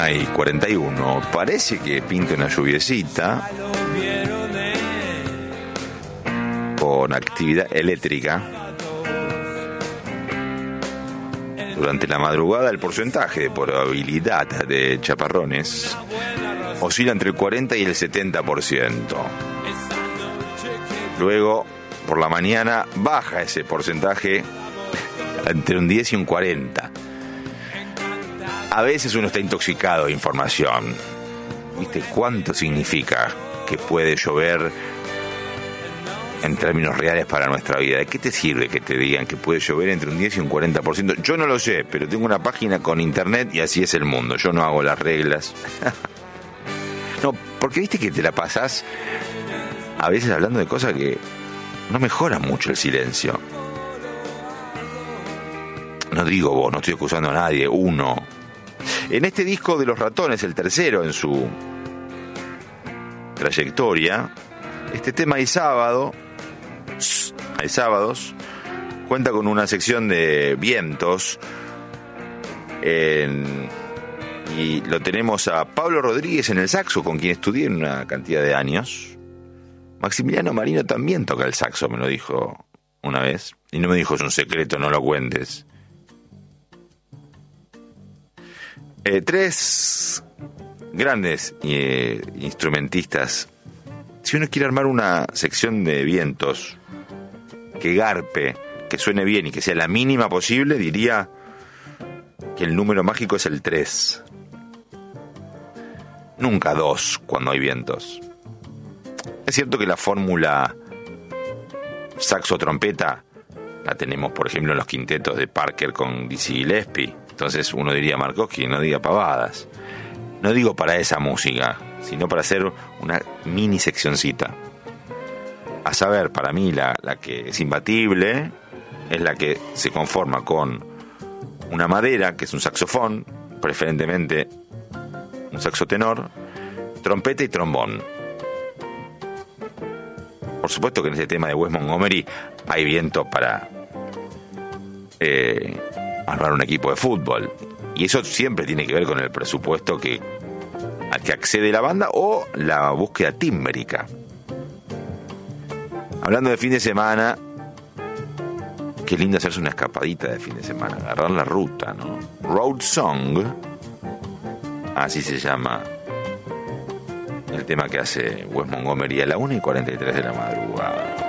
1:41. Parece que pinta una lluviecita con actividad eléctrica. Durante la madrugada el porcentaje de probabilidad de chaparrones oscila entre el 40 y el 70%. Luego, por la mañana, baja ese porcentaje entre un 10 y un 40. A veces uno está intoxicado de información. ¿Viste cuánto significa que puede llover en términos reales para nuestra vida? ¿De qué te sirve que te digan que puede llover entre un 10 y un 40%? Yo no lo sé, pero tengo una página con internet y así es el mundo. Yo no hago las reglas. No, porque viste que te la pasás a veces hablando de cosas que no mejoran mucho el silencio. No digo vos, no estoy acusando a nadie, uno. En este disco de Los Ratones, el tercero en su trayectoria, este tema Hay sábados, cuenta con una sección de vientos y lo tenemos a Pablo Rodríguez en el saxo, con quien estudié en una cantidad de años. Maximiliano Marino también toca el saxo, me lo dijo una vez, y no me dijo es un secreto, no lo cuentes. Tres grandes instrumentistas. Si uno quiere armar una sección de vientos que garpe, que suene bien y que sea la mínima posible, diría que el número mágico es el 3. Nunca 2 cuando hay vientos. Es cierto que la fórmula saxo-trompeta la tenemos, por ejemplo, en los quintetos de Parker con Dizzy Gillespie. Entonces uno diría Markowski, no diga pavadas. No digo para esa música, sino para hacer una mini seccioncita. A saber, para mí la que es imbatible es la que se conforma con una madera, que es un saxofón, preferentemente un saxo tenor, trompeta y trombón. Por supuesto que en este tema de Wes Montgomery hay viento para armar un equipo de fútbol. Y eso siempre tiene que ver con el presupuesto al que accede la banda o la búsqueda tímbrica. Hablando de fin de semana, qué lindo hacerse una escapadita de fin de semana, agarrar la ruta, ¿no? Road Song, así se llama el tema que hace Wes Montgomery a la 1:43 de la madrugada.